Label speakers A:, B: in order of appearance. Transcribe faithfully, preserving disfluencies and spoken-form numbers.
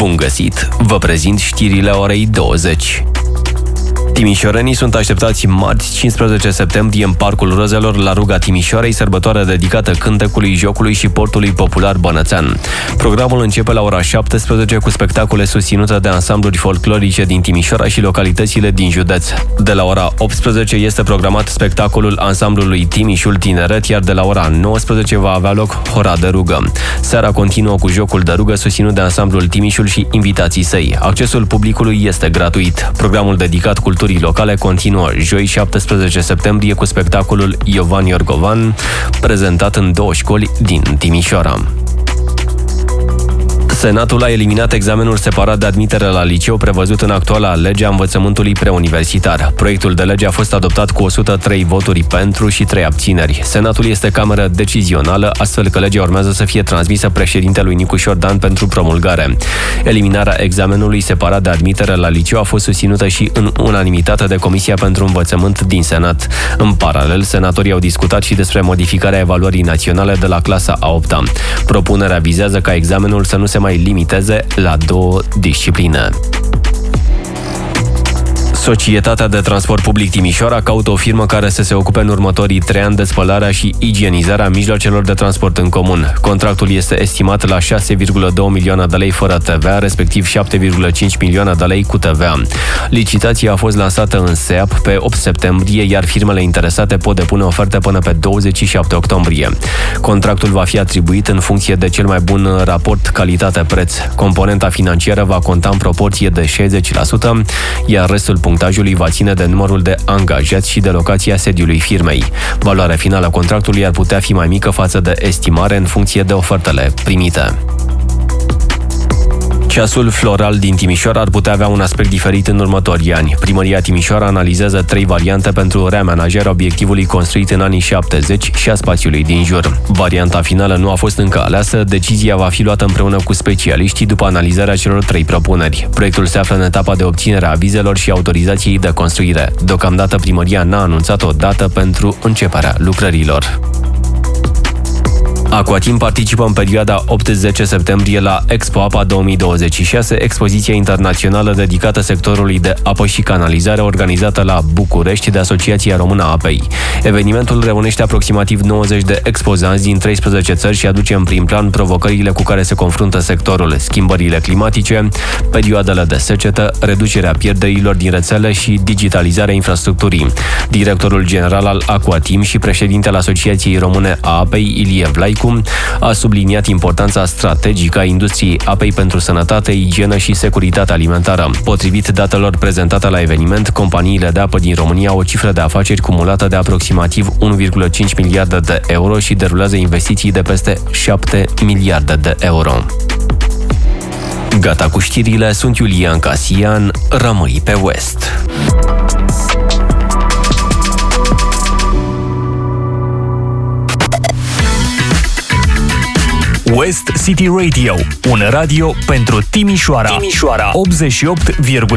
A: Bun găsit! Vă prezint știrile orei douăzeci. Timișorenii sunt așteptați marți, cincisprezece septembrie, în Parcul Rozelor, la Ruga Timișoarei, sărbătoare dedicată cântecului, jocului și portului popular bănățean. Programul începe la ora șaptesprezece cu spectacole susținute de ansambluri folclorice din Timișoara și localitățile din județ. De la ora optsprezece este programat spectacolul ansamblului Timișul Tineret, iar de la ora nouăsprezece va avea loc hora de rugă. Seara continuă cu jocul de rugă susținut de ansamblul Timișul și invitații săi. Accesul publicului este gratuit. Programul dedicat culturii locale continuă joi, șaptesprezece septembrie, cu spectacolul Iovan Iorgovan, prezentat în două școli din Timișoara. Senatul a eliminat examenul separat de admitere la liceu prevăzut în actuala lege a învățământului preuniversitar. Proiectul de lege a fost adoptat cu o sută trei voturi pentru și trei abțineri. Senatul este cameră decizională, astfel că legea urmează să fie transmisă președintelui Nicușor Dan pentru promulgare. Eliminarea examenului separat de admitere la liceu a fost susținută și în unanimitate de Comisia pentru Învățământ din Senat. În paralel, senatorii au discutat și despre modificarea evaluării naționale de la clasa a opta. Propunerea vizează ca examenul să nu se mai limiteze la două discipline. Societatea de Transport Public Timișoara caută o firmă care să se ocupe în următorii trei ani de spălarea și igienizarea mijloacelor de transport în comun. Contractul este estimat la șase virgulă doi milioane de lei fără T V A, respectiv șapte virgulă cinci milioane de lei cu T V A. Licitația a fost lansată în S E A P pe opt septembrie, iar firmele interesate pot depune oferte până pe douăzeci și șapte octombrie. Contractul va fi atribuit în funcție de cel mai bun raport calitate-preț. Componenta financiară va conta în proporție de șaizeci la sută, iar restul punctajului va ține de numărul de angajați și de locația sediului firmei. Valoarea finală a contractului ar putea fi mai mică față de estimare în funcție de ofertele primite. Ceasul floral din Timișoara ar putea avea un aspect diferit în următorii ani. Primăria Timișoara analizează trei variante pentru reamenajarea obiectivului construit în anii șaptezeci și a spațiului din jur. Varianta finală nu a fost încă aleasă, decizia va fi luată împreună cu specialiștii după analizarea celor trei propuneri. Proiectul se află în etapa de obținere a vizelor și autorizației de construire. Deocamdată primăria n-a anunțat o dată pentru începerea lucrărilor. Aquatim participă în perioada opt zece septembrie la Expo Apa două mii douăzeci și șase, expoziția internațională dedicată sectorului de apă și canalizare, organizată la București de Asociația Română a Apei. Evenimentul reunește aproximativ nouăzeci de expozanți din treisprezece țări și aduce în prim plan provocările cu care se confruntă sectorul: schimbările climatice, perioadele de secetă, reducerea pierderilor din rețele și digitalizarea infrastructurii. Directorul general al Aquatim și președintele Asociației Române a Apei, Ilie Vlaicu, a subliniat importanța strategică a industriei apei pentru sănătate, igienă și securitate alimentară. Potrivit datelor prezentate la eveniment, companiile de apă din România au o cifră de afaceri cumulată de aproximativ unu virgulă cinci miliarde de euro și derulează investiții de peste șapte miliarde de euro. Gata cu știrile, sunt Iulian Casian, rămâi pe West.
B: West City Radio, un radio pentru Timișoara, Timișoara optzeci și opt virgulă